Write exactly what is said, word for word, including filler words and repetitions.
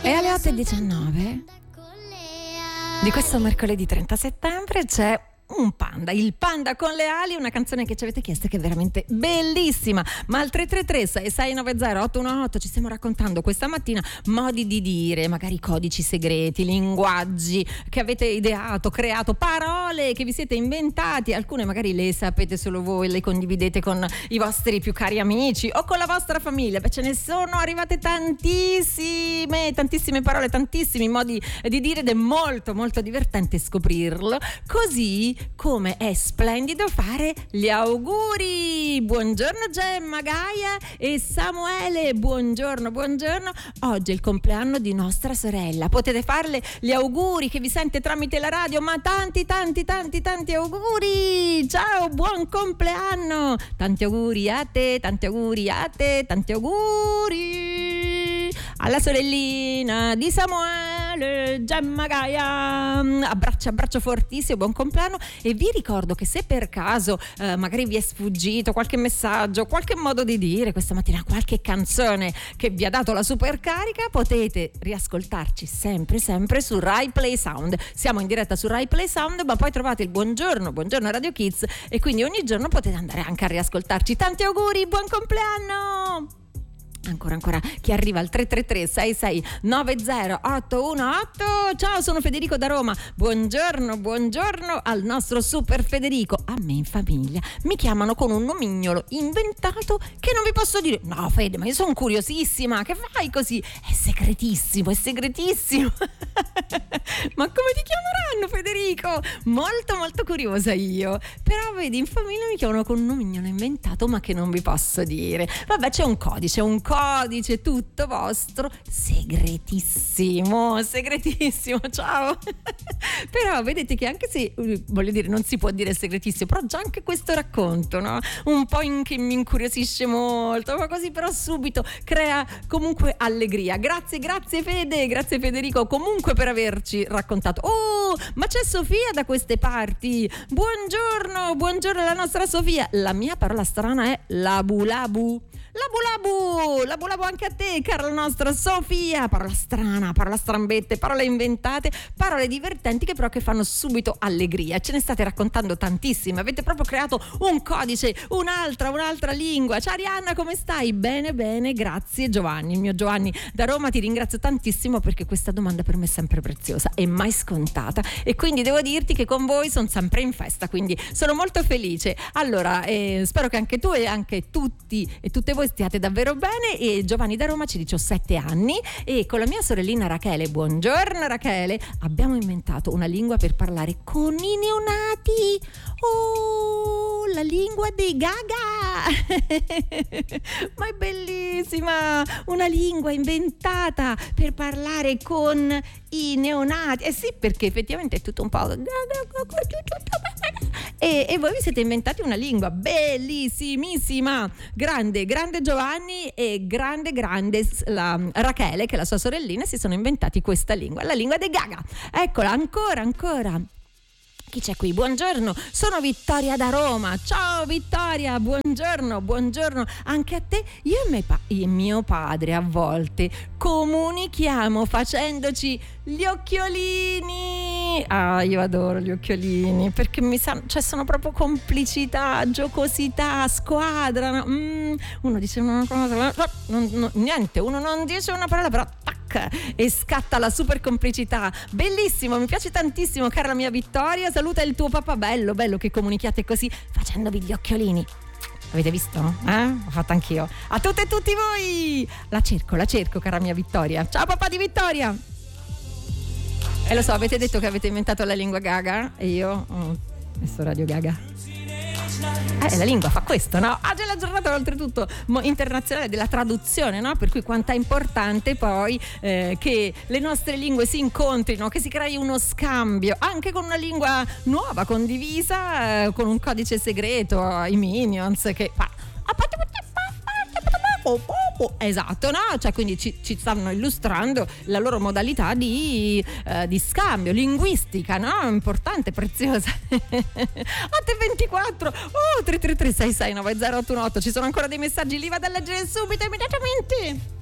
E alle otto e diciannove di questo mercoledì trenta settembre c'è un panda, il panda con le ali, una canzone che ci avete chiesto che è veramente bellissima. Ma al tre tre tre sei sei nove zero otto uno otto ci stiamo raccontando questa mattina modi di dire, magari codici segreti, linguaggi che avete ideato, creato, parole che vi siete inventati, alcune magari le sapete solo voi, le condividete con i vostri più cari amici o con la vostra famiglia. Beh, ce ne sono arrivate tantissime, tantissime parole, tantissimi modi di dire ed è molto molto divertente scoprirlo, così come è splendido fare gli auguri. Buongiorno Gemma, Gaia e Samuele, buongiorno, buongiorno. Oggi è il compleanno di nostra sorella, potete farle gli auguri che vi sente tramite la radio, ma tanti tanti tanti tanti auguri. Ciao, buon compleanno, tanti auguri a te, tanti auguri a te, tanti auguri alla sorellina di Samuele, Gemma, Gaia. Abbraccio, abbraccio fortissimo, buon compleanno. E vi ricordo che se per caso eh, magari vi è sfuggito qualche messaggio, qualche modo di dire questa mattina, qualche canzone che vi ha dato la super carica, potete riascoltarci sempre sempre su Rai Play Sound. Siamo in diretta su Rai Play Sound, ma poi trovate il buongiorno, buongiorno Radio Kids, e quindi ogni giorno potete andare anche a riascoltarci. Tanti auguri, buon compleanno! Ancora ancora chi arriva al tre tre tre sei sei nove zero otto uno otto. Ciao, sono Federico da Roma. Buongiorno, buongiorno al nostro super Federico. A me in famiglia mi chiamano con un nomignolo inventato che non vi posso dire. No Fede, ma io sono curiosissima. Che fai così? È segretissimo, è segretissimo. Ma come ti chiameranno, Federico? Molto molto curiosa io. Però vedi, in famiglia mi chiamano con un nomignolo inventato ma che non vi posso dire. Vabbè, c'è un codice, un codice tutto vostro, segretissimo, segretissimo, ciao. Però vedete che anche se, voglio dire, non si può dire segretissimo, però già anche questo racconto, no? Un po' in, che mi incuriosisce molto, ma così però subito crea comunque allegria. Grazie, grazie Fede, grazie Federico comunque per averci raccontato. Oh, ma c'è Sofia da queste parti. Buongiorno, buongiorno alla nostra Sofia. La mia parola strana è labulabu. Labulabu, labulabu anche a te, cara nostra Sofia. Parola strana, parola strambette, parole inventate, parole divertenti che però che fanno subito allegria. Ce ne state raccontando tantissime, avete proprio creato un codice, un'altra, un'altra lingua. Ciao Arianna, come stai? Bene, bene, grazie Giovanni, il mio Giovanni da Roma, ti ringrazio tantissimo perché questa domanda per me è sempre preziosa e mai scontata, e quindi devo dirti che con voi sono sempre in festa, quindi sono molto felice. Allora, eh, spero che anche tu e anche tutti e tutte voi stiate davvero bene. E Giovanni da Roma ci dice: ho sette anni e con la mia sorellina Rachele, buongiorno Rachele, abbiamo inventato una lingua per parlare con i neonati. Oh, la lingua dei gaga. Ma è bellissima, una lingua inventata per parlare con i neonati. Eh sì, perché effettivamente è tutto un po' e, e voi vi siete inventati una lingua bellissimissima. Grande, grande Giovanni e grande, grande la Rachele, che è la sua sorellina, si sono inventati questa lingua, la lingua dei gaga. Eccola, ancora, ancora. Chi c'è qui? Buongiorno, sono Vittoria da Roma. Ciao Vittoria, buongiorno, buongiorno anche a te. Io e mio, pa- e mio padre a volte comunichiamo facendoci gli occhiolini. Ah, io adoro gli occhiolini perché mi sa, cioè sono proprio complicità, giocosità, squadra. No? Mm, uno dice una cosa, non, non, niente, uno non dice una parola, però tac, e scatta la super complicità. Bellissimo, mi piace tantissimo, cara mia Vittoria. Saluta il tuo papà, bello, bello che comunichiate così facendovi gli occhiolini. Avete visto? Eh? L'ho fatto anch'io. A tutte e tutti voi! La cerco, la cerco, cara mia Vittoria. Ciao papà di Vittoria! E lo so, avete detto che avete inventato la lingua gaga e io ho messo Radio Gaga. Eh, la lingua fa questo, no? Oggi è la giornata oltretutto internazionale della traduzione, no? Per cui quanto è importante poi eh, che le nostre lingue si incontrino, che si crei uno scambio anche con una lingua nuova, condivisa, eh, con un codice segreto, i Minions che fa... Esatto, no? Cioè, quindi ci, ci stanno illustrando la loro modalità di, eh, di scambio, linguistica, no? Importante, preziosa. otto e ventiquattro, oh, tre tre tre sei sei nove zero otto uno otto, ci sono ancora dei messaggi, li vado a leggere subito, immediatamente.